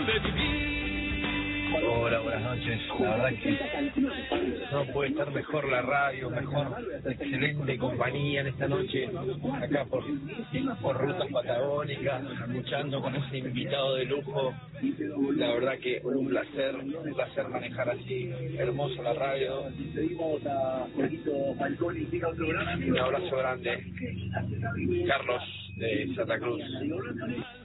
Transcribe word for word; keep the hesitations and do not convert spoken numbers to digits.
Hola, buenas noches. La verdad que no puede estar mejor la radio, mejor, excelente compañía en esta noche, acá por, por rutas patagónicas, escuchando con ese invitado de lujo. La verdad que un placer, un placer manejar así, hermoso la radio. Un abrazo grande. Carlos de Santa Cruz.